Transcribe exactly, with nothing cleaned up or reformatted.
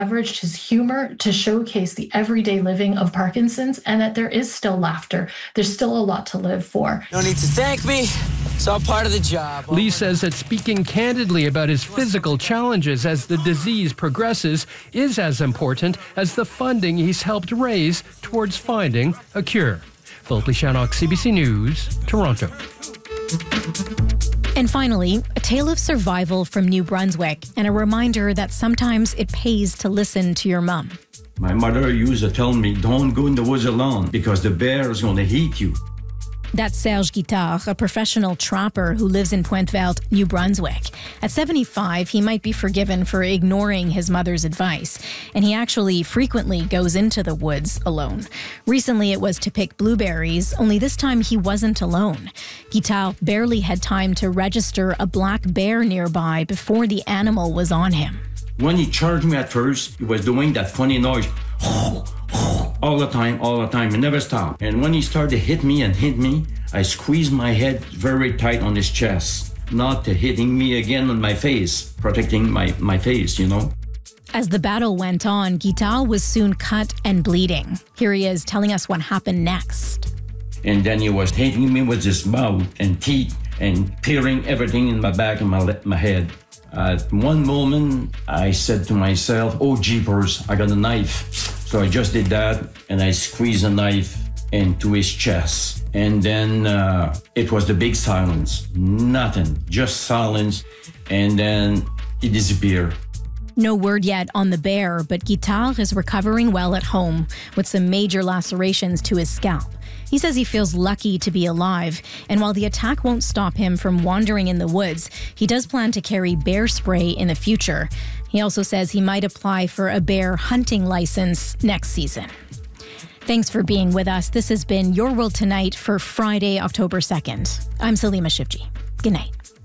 leveraged his humor to showcase the everyday living of Parkinson's and that there is still laughter. There's still a lot to live for. No need to thank me. It's all part of the job. Lee says that speaking candidly about his physical challenges as the disease progresses is as important as the funding he's helped raise towards finding a cure. Philip Lishanok, C B C News, Toronto. And finally, a tale of survival from New Brunswick and a reminder that sometimes it pays to listen to your mum. My mother used to tell me, don't go in the woods alone because the bear is going to eat you. That's Serge Guitard, a professional trapper who lives in Pointe Verte, New Brunswick. At seventy-five, he might be forgiven for ignoring his mother's advice, and he actually frequently goes into the woods alone. Recently, it was to pick blueberries, only this time he wasn't alone. Guitard barely had time to register a black bear nearby before the animal was on him. When he charged me at first, he was doing that funny noise. All the time, all the time, he never stopped. And when he started to hit me and hit me, I squeezed my head very tight on his chest, not to hitting me again on my face, protecting my, my face, you know. As the battle went on, Guitard was soon cut and bleeding. Here he is telling us what happened next. And then he was hitting me with his mouth and teeth and peeling everything in my back and my, my head. At one moment, I said to myself, oh, jeepers, I got a knife. So I just did that, and I squeezed a knife into his chest. And then uh, it was the big silence. Nothing, just silence. And then he disappeared. No word yet on the bear, but Guitard is recovering well at home with some major lacerations to his scalp. He says he feels lucky to be alive, and while the attack won't stop him from wandering in the woods, he does plan to carry bear spray in the future. He also says he might apply for a bear hunting license next season. Thanks for being with us. This has been Your World Tonight for Friday, October second. I'm Salima Shivji. Good night.